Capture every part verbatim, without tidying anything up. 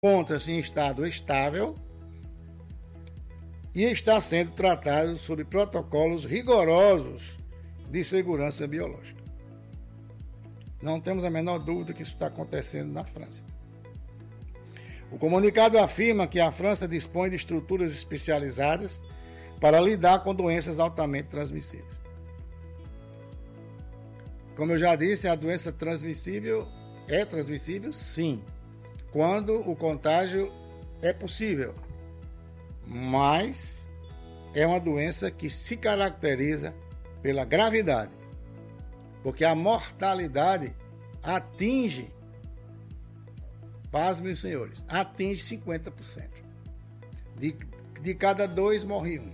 encontra-se em estado estável e está sendo tratado sob protocolos rigorosos de segurança biológica. Não temos a menor dúvida que isso está acontecendo na França. O comunicado afirma que a França dispõe de estruturas especializadas para lidar com doenças altamente transmissíveis. Como eu já disse, a doença transmissível é transmissível, sim, quando o contágio é possível, mas é uma doença que se caracteriza pela gravidade, porque a mortalidade atinge, pasmem os senhores, atinge cinquenta por cento. De, de cada dois morre um.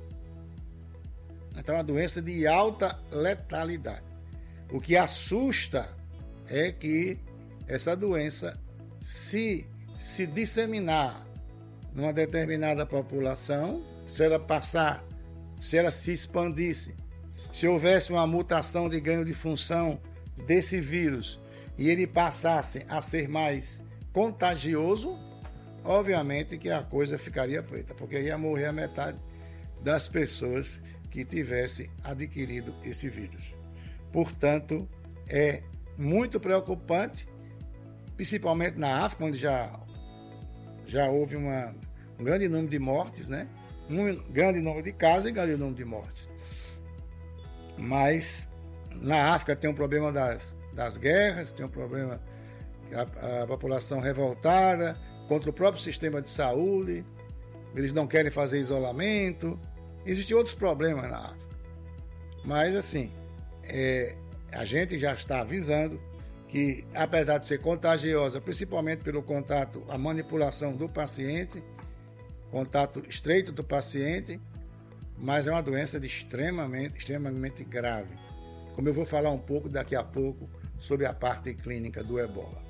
Então é uma doença de alta letalidade. O que assusta é que essa doença, se se disseminar numa determinada população, se ela passar, se ela se expandisse, se houvesse uma mutação de ganho de função desse vírus e ele passasse a ser mais contagioso, obviamente que a coisa ficaria preta, porque ia morrer a metade das pessoas que tivessem adquirido esse vírus. Portanto, é muito preocupante, principalmente na África, onde já, já houve uma, um grande número de mortes, né? Um grande número de casos e um grande número de mortes. Mas na África tem um problema das, das guerras, tem um problema a, a população revoltada contra o próprio sistema de saúde, eles não querem fazer isolamento, existem outros problemas na África. Mas assim, é, a gente já está avisando que, apesar de ser contagiosa, principalmente pelo contato, a manipulação do paciente, contato estreito do paciente, mas é uma doença de extremamente, extremamente grave. Como eu vou falar um pouco daqui a pouco sobre a parte clínica do Ebola.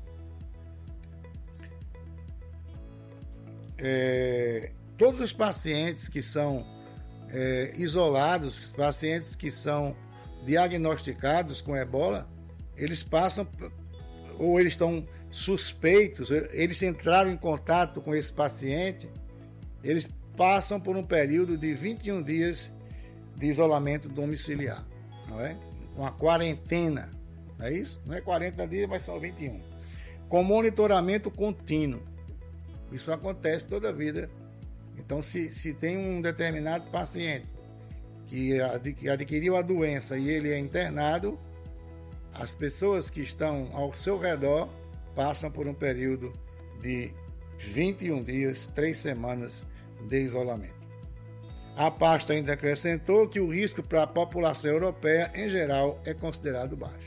É, todos os pacientes que são é, isolados, os pacientes que são diagnosticados com Ebola, eles passam, ou eles estão suspeitos, eles entraram em contato com esse paciente, eles passam por um período de vinte e um dias de isolamento domiciliar, não é? Uma quarentena, não é isso? Não é quarenta dias, mas são vinte e um. Com monitoramento contínuo. Isso acontece toda a vida. Então, se, se tem um determinado paciente que adquiriu a doença e ele é internado, as pessoas que estão ao seu redor passam por um período de vinte e um dias, três semanas de isolamento. A pasta ainda acrescentou que o risco para a população europeia, em geral, é considerado baixo.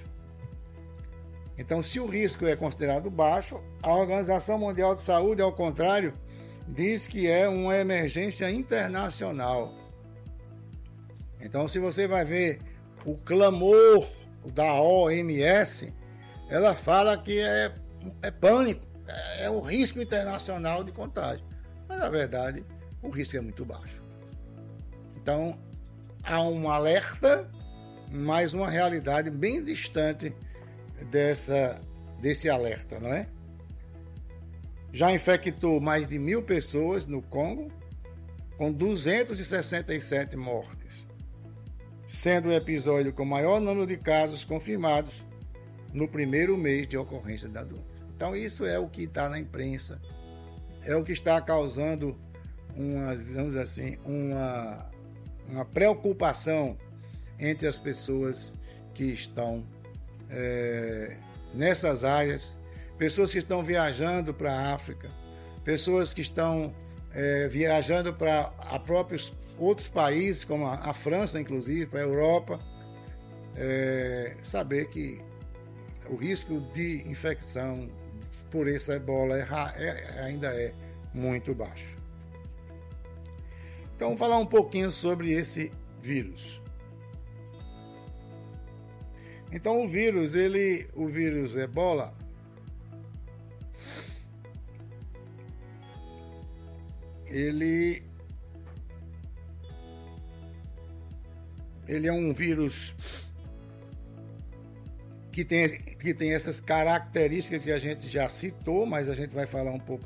Então, se o risco é considerado baixo, a Organização Mundial de Saúde, ao contrário, diz que é uma emergência internacional. Então, se você vai ver o clamor da O M S, ela fala que é, é pânico, é, é um risco internacional de contágio. Mas, na verdade, o risco é muito baixo. Então, há um alerta, mas uma realidade bem distante dessa, desse alerta, não é? Já infectou mais de mil pessoas no Congo, com duzentas e sessenta e sete mortes, sendo o episódio com o maior número de casos confirmados no primeiro mês de ocorrência da doença. Então, isso é o que está na imprensa, é o que está causando uma, digamos assim, uma, uma preocupação entre as pessoas que estão é, nessas áreas, pessoas que estão viajando para a África, pessoas que estão é, viajando para próprios outros países, como a, a França, inclusive, para a Europa, é, saber que o risco de infecção por essa ebola é, é, ainda é muito baixo. Então, vamos falar um pouquinho sobre esse vírus. Então, o vírus, ele, o vírus ebola, ele, ele é um vírus que tem, que tem essas características que a gente já citou, mas a gente vai falar um pouco